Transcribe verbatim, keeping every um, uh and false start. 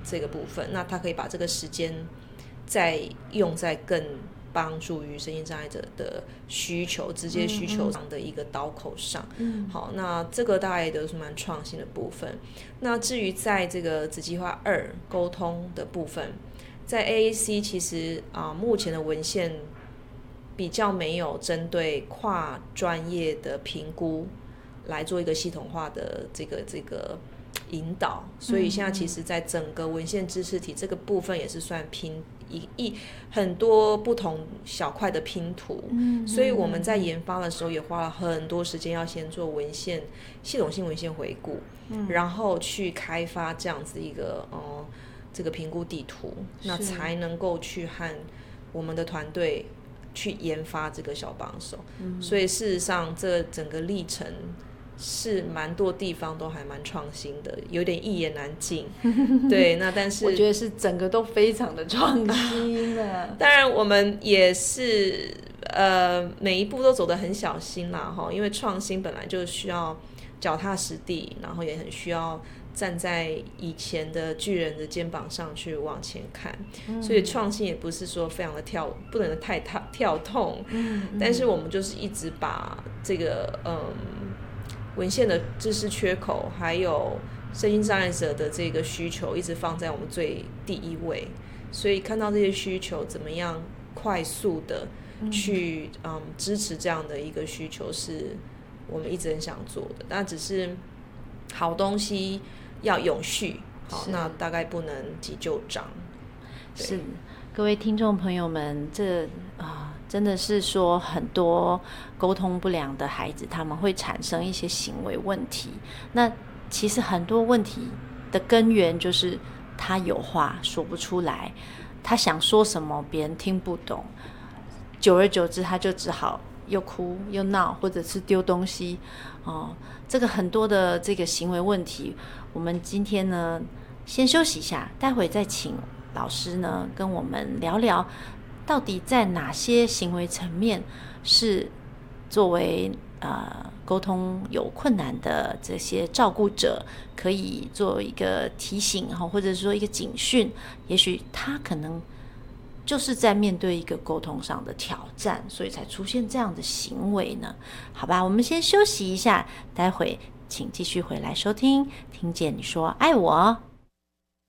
这个部分，那他可以把这个时间再用在更帮助于身心障碍者的需求，直接需求上的一个刀口上。嗯，好，那这个大概都是蛮创新的部分。那至于在这个子计划二沟通的部分，在 A A C 其实啊、呃，目前的文献比较没有针对跨专业的评估来做一个系统化的这个这个引导，所以现在其实在整个文献知识体这个部分也是算拼一一很多不同小块的拼图，嗯，所以我们在研发的时候也花了很多时间，要先做文献系统性文献回顾，嗯，然后去开发这样子一个呃这个评估地图，那才能够去和我们的团队去研发这个小帮手，嗯，所以事实上这整个历程是蛮多地方都还蛮创新的，有点一言难尽。对，那但是我觉得是整个都非常的创新的。 当然我们也是呃每一步都走得很小心啦，因为创新本来就需要脚踏实地，然后也很需要站在以前的巨人的肩膀上去往前看，嗯，所以创新也不是说非常的跳，不能太跳跳痛，嗯嗯，但是我们就是一直把这个嗯文献的知识缺口，还有身心障碍者的这个需求，一直放在我们最第一位。所以看到这些需求，怎么样快速的去 嗯, 嗯支持这样的一个需求，是我们一直很想做的。但只是好东西要永续，好，那大概不能急就章。 是，各位听众朋友们，这啊、呃、真的是说很多沟通不良的孩子，他们会产生一些行为问题。那其实很多问题的根源就是他有话说不出来，他想说什么别人听不懂，久而久之他就只好又哭又闹，或者是丢东西哦。这个很多的这个行为问题，我们今天呢先休息一下，待会再请老师呢跟我们聊聊，到底在哪些行为层面是作为呃沟通有困难的这些照顾者可以做一个提醒，或者说一个警讯，也许他可能就是在面对一个沟通上的挑战，所以才出现这样的行为呢。好吧，我们先休息一下，待会请继续回来收听，听见你说爱我。